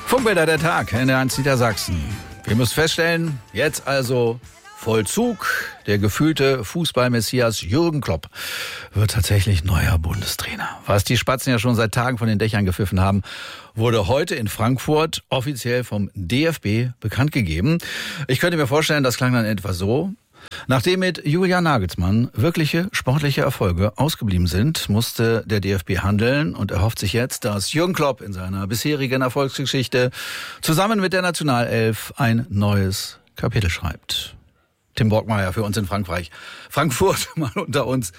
Funkbilder der Tag in der 1 Niedersachsen. Wir müssen feststellen, jetzt also Vollzug. Der gefühlte Fußball-Messias Jürgen Klopp wird tatsächlich neuer Bundestrainer. Was die Spatzen ja schon seit Tagen von den Dächern gepfiffen haben, wurde heute in Frankfurt offiziell vom DFB bekannt gegeben. Ich könnte mir vorstellen, das klang dann etwa so. Nachdem mit Julian Nagelsmann wirkliche sportliche Erfolge ausgeblieben sind, musste der DFB handeln und erhofft sich jetzt, dass Jürgen Klopp in seiner bisherigen Erfolgsgeschichte zusammen mit der Nationalelf ein neues Kapitel schreibt. Tim Brockmeier für uns in Frankreich. Frankfurt mal unter uns.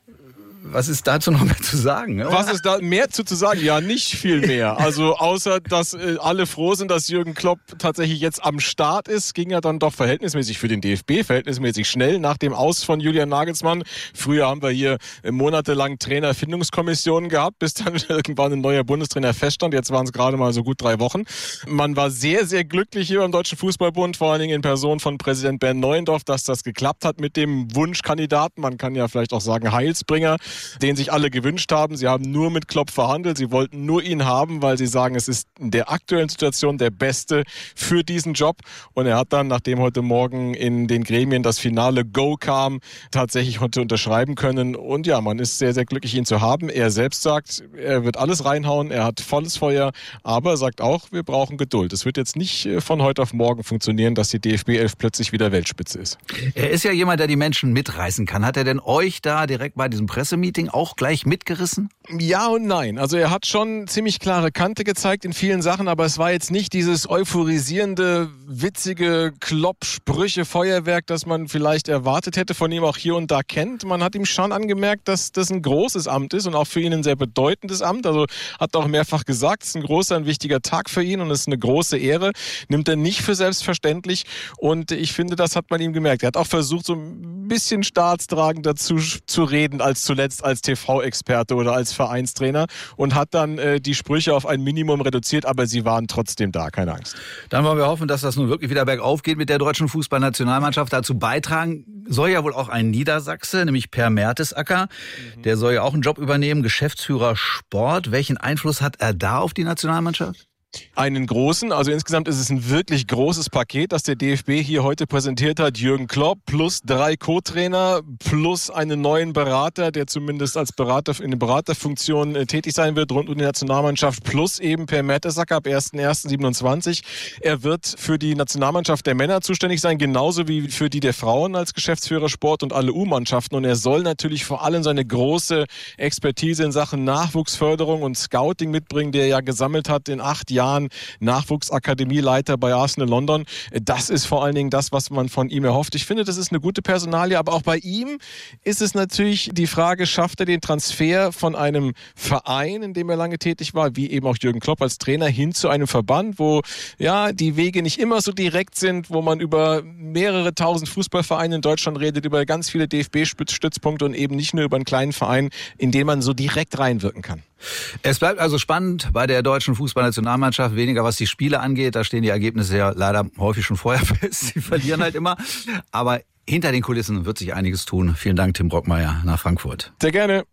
Was ist dazu noch mehr zu sagen? Oder? Was ist da mehr zu sagen? Ja, nicht viel mehr. Also außer, dass alle froh sind, dass Jürgen Klopp tatsächlich jetzt am Start ist, ging er dann doch verhältnismäßig für den DFB, verhältnismäßig schnell nach dem Aus von Julian Nagelsmann. Früher haben wir hier monatelang Trainerfindungskommissionen gehabt, bis dann irgendwann ein neuer Bundestrainer feststand. Jetzt waren es gerade mal so gut 3 Wochen. Man war sehr, sehr glücklich hier beim Deutschen Fußballbund, vor allen Dingen in Person von Präsident Bernd Neuendorf, dass das geklappt hat mit dem Wunschkandidaten. Man kann ja vielleicht auch sagen Heilsbringer, den sich alle gewünscht haben. Sie haben nur mit Klopp verhandelt. Sie wollten nur ihn haben, weil sie sagen, es ist in der aktuellen Situation der Beste für diesen Job. Und er hat dann, nachdem heute Morgen in den Gremien das finale Go kam, tatsächlich heute unterschreiben können. Und ja, man ist sehr, sehr glücklich, ihn zu haben. Er selbst sagt, er wird alles reinhauen. Er hat volles Feuer. Aber er sagt auch, wir brauchen Geduld. Es wird jetzt nicht von heute auf morgen funktionieren, dass die DFB 11 plötzlich wieder Weltspitze ist. Er ist ja jemand, der die Menschen mitreißen kann. Hat er denn euch da direkt bei diesem Pressemeeting auch gleich mitgerissen? Ja und nein. Also er hat schon ziemlich klare Kante gezeigt in vielen Sachen, aber es war jetzt nicht dieses euphorisierende, witzige Klopp-Sprüche, Feuerwerk, das man vielleicht erwartet hätte, von ihm auch hier und da kennt. Man hat ihm schon angemerkt, dass das ein großes Amt ist und auch für ihn ein sehr bedeutendes Amt. Also hat auch mehrfach gesagt, es ist ein großer, ein wichtiger Tag für ihn und es ist eine große Ehre. Nimmt er nicht für selbstverständlich und ich finde, das hat man ihm gemerkt. Er hat auch versucht, so ein bisschen staatstragend dazu zu reden als zuletzt als TV-Experte oder als Vereinstrainer und hat dann die Sprüche auf ein Minimum reduziert, aber sie waren trotzdem da, keine Angst. Dann wollen wir hoffen, dass das nun wirklich wieder bergauf geht mit der deutschen Fußballnationalmannschaft. Dazu beitragen soll ja wohl auch ein Niedersachse, nämlich Per Mertesacker. Der soll ja auch einen Job übernehmen, Geschäftsführer Sport. Welchen Einfluss hat er da auf die Nationalmannschaft? Einen großen, also insgesamt ist es ein wirklich großes Paket, das der DFB hier heute präsentiert hat. Jürgen Klopp plus 3 Co-Trainer plus einen neuen Berater, der zumindest als Berater in der Beraterfunktion tätig sein wird rund um die Nationalmannschaft, plus eben Per Mertesacker ab 1.1.27. Er wird für die Nationalmannschaft der Männer zuständig sein, genauso wie für die der Frauen als Geschäftsführer Sport und alle U-Mannschaften. Und er soll natürlich vor allem seine große Expertise in Sachen Nachwuchsförderung und Scouting mitbringen, der er ja gesammelt hat in 8 Jahren. Nachwuchsakademieleiter bei Arsenal London. Das ist vor allen Dingen das, was man von ihm erhofft. Ich finde, das ist eine gute Personalie, aber auch bei ihm ist es natürlich die Frage, schafft er den Transfer von einem Verein, in dem er lange tätig war, wie eben auch Jürgen Klopp als Trainer, hin zu einem Verband, wo ja die Wege nicht immer so direkt sind, wo man über mehrere tausend Fußballvereine in Deutschland redet, über ganz viele DFB-Stützpunkte und eben nicht nur über einen kleinen Verein, in den man so direkt reinwirken kann. Es bleibt also spannend bei der deutschen Fußballnationalmannschaft, weniger was die Spiele angeht. Da stehen die Ergebnisse ja leider häufig schon vorher fest. Sie verlieren halt immer. Aber hinter den Kulissen wird sich einiges tun. Vielen Dank, Tim Brockmeier nach Frankfurt. Sehr gerne.